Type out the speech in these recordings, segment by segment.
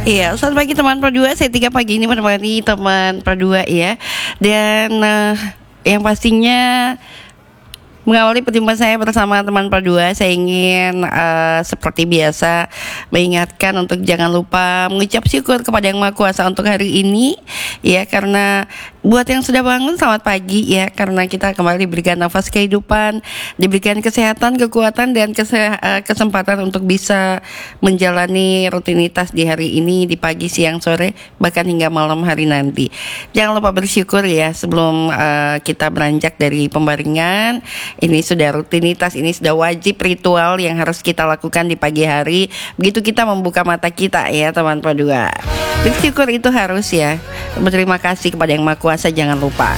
Iya, selamat pagi teman Pro 2. Saya 3 pagi ini menemani teman Pro 2 ya. Dan yang pastinya mengawali perjumpaan saya bersama teman Pro 2, saya ingin seperti biasa mengingatkan untuk jangan lupa mengucap syukur kepada Yang Maha Kuasa untuk hari ini ya, karena buat yang sudah bangun selamat pagi ya, karena kita kembali diberikan nafas kehidupan, diberikan kesehatan, kekuatan dan kesempatan untuk bisa menjalani rutinitas di hari ini, di pagi, siang, sore, bahkan hingga malam hari nanti. Jangan lupa bersyukur ya sebelum kita beranjak dari pembaringan. Ini sudah rutinitas, ini sudah wajib ritual yang harus kita lakukan di pagi hari. Begitu kita membuka mata kita ya teman Pro 2. Bersyukur itu harus ya. Berterima kasih kepada Yang Maha Kuasa, jangan lupa.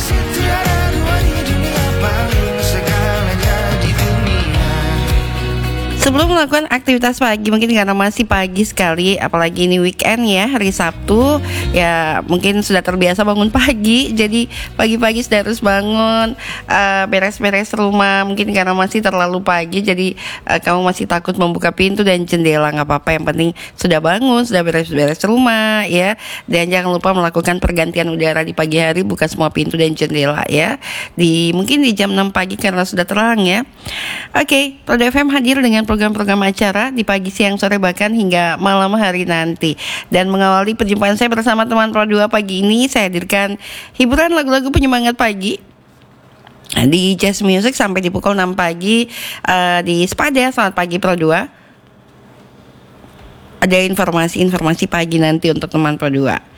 Sebelum melakukan aktivitas pagi, mungkin karena masih pagi sekali, apalagi ini weekend ya, hari Sabtu, ya mungkin sudah terbiasa bangun pagi, jadi pagi-pagi sudah harus bangun, beres-beres rumah, mungkin karena masih terlalu pagi, jadi kamu masih takut membuka pintu dan jendela, nggak apa-apa, yang penting sudah bangun, sudah beres-beres rumah ya, dan jangan lupa melakukan pergantian udara di pagi hari, buka semua pintu dan jendela ya, mungkin di jam 6 pagi karena sudah terang ya. Oke, Pro 2 FM hadir dengan program-program acara di pagi, siang, sore, bahkan hingga malam hari nanti. Dan mengawali perjumpaan saya bersama teman Pro 2 pagi ini, saya hadirkan hiburan lagu-lagu penyemangat pagi di Jazz Music sampai di pukul 6 pagi di Spada. Selamat pagi Pro 2. Ada informasi pagi nanti untuk teman Pro 2.